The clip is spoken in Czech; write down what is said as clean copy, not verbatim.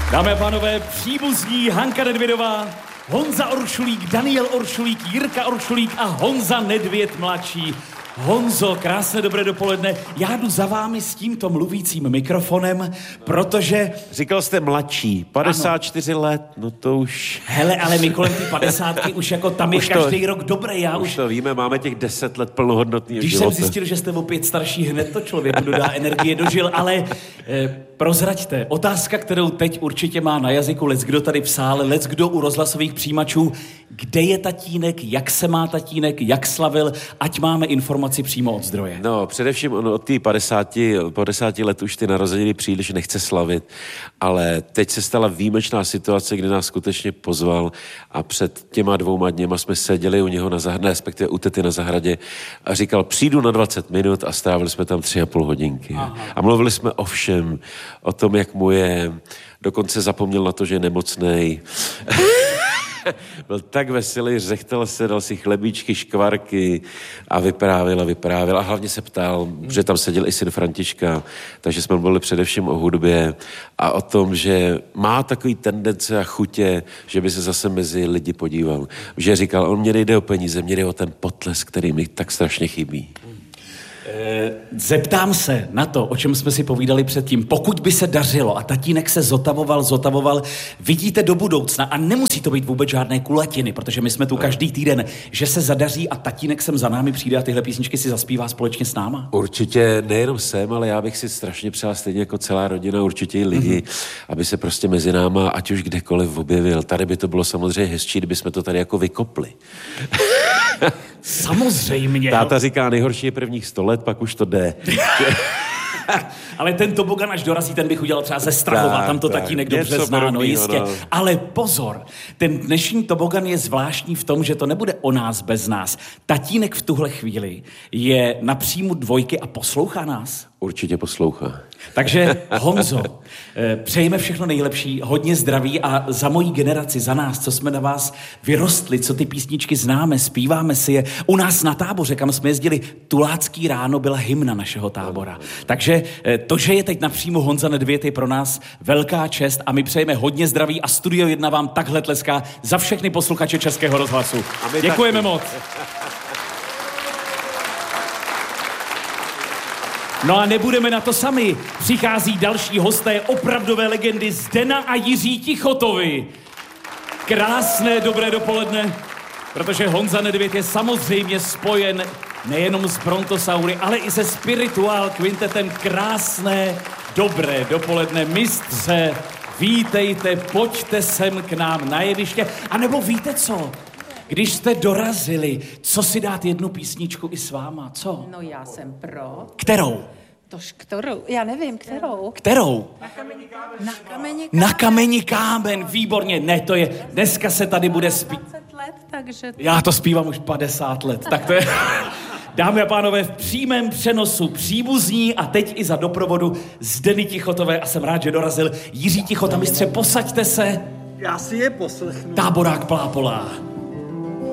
Dámy a pánové, příbuzní Hanka Nedvědová, Honza Oršulík, Daniel Oršulík, Jirka Oršulík a Honza Nedvěd mladší. Honzo, krásné dobré dopoledne. Já jdu za vámi s tímto mluvícím mikrofonem, protože... Říkal jste mladší, 54 let, no to už... Hele, ale my kolem ty 50 už jako tam je každý rok dobrý. Já už to víme, máme těch 10 let plnohodnotného života. Když jsem zjistil, že jste opět starší, hned to člověku dodá energie do žil, ale prozraďte. Otázka, kterou teď určitě má na jazyku leckdo tady v sále, leckdo u rozhlasových přijímačů. Kde je tatínek, jak se má tatínek, jak slavil, ať máme informaci přímo od zdroje. No, především on od té 50 let už ty narozeniny příliš nechce slavit, ale teď se stala výjimečná situace, kdy nás skutečně pozval a před těma 2 dněma jsme seděli u něho na zahradě, respektive u tety na zahradě a říkal, přijdu na 20 minut a strávili jsme tam 3,5 hodinky. Aha. A mluvili jsme o všem, o tom, jak mu je, dokonce zapomněl na to, že je nemocnej. Byl tak veselý, řechtal se, dal si chlebíčky, škvarky a vyprávěl. A hlavně se ptal, že tam seděl i syn Františka, takže jsme mluvili především o hudbě a o tom, že má takový tendence a chutě, že by se zase mezi lidi podíval. Že říkal, on mě nejde o peníze, mě jde o ten potlesk, který mi tak strašně chybí. Zeptám se na to, o čem jsme si povídali předtím. Pokud by se dařilo a tatínek se zotavoval, vidíte do budoucna a nemusí to být vůbec žádné kulatiny, protože my jsme tu každý týden, že se zadaří a tatínek sem za námi přijde a tyhle písničky si zaspívá společně s náma? Určitě nejenom sem, ale já bych si strašně přál stejně jako celá rodina, určitě i lidi, aby se prostě mezi náma, ať už kdekoliv objevil. Tady by to bylo samozřejmě hezčí, kdyby jsme to tady jako vykopli. Samozřejmě. Táta říká, nejhorší je prvních 100 let, pak už to jde. Ale ten tobogan, až dorazí, ten bych udělal třeba ze Strahova, tam to tatínek dobře zná, no jistě. No. Ale pozor, ten dnešní tobogan je zvláštní v tom, že to nebude o nás bez nás. Tatínek v tuhle chvíli je na příjmu 2 a poslouchá nás. Určitě poslouchá. Takže Honzo, přejeme všechno nejlepší, hodně zdraví a za mojí generaci, za nás, co jsme na vás vyrostli, co ty písničky známe, zpíváme si je. U nás na táboře, kam jsme jezdili, Tulácký ráno byla hymna našeho tábora. Takže to, že je teď napřímo Honza Nedvěd, je pro nás velká čest a my přejeme hodně zdraví a Studio 1 vám takhle tleská za všechny posluchače Českého rozhlasu. Děkujeme moc. No a nebudeme na to sami. Přichází další hosté opravdové legendy Zdena a Jiří Tichotovi. Krásné dobré dopoledne, protože Honza Nedvěd je samozřejmě spojen nejenom s Brontosaury, ale i se Spiritual Quintetem. Krásné dobré dopoledne, mistře. Vítejte, pojďte sem k nám na jeviště. A nebo víte co? Když jste dorazili, co si dát jednu písničku i s váma, co? No já jsem pro. Kterou? Kterou? Já nevím, kterou. Kterou? Na kameni kámen. Na kameni kámen. Na kameni kámen, výborně. Ne, to je, dneska se tady bude zpívat. 20 let, takže... Já to zpívám už 50 let, tak to je... Dámy a pánové, v přímém přenosu příbuzní a teď i za doprovodu Zdeny Tichotové a jsem rád, že dorazil Jiří Tichota. Mistře, posaďte se. Já si je poslechnu. Táborák Plápolá.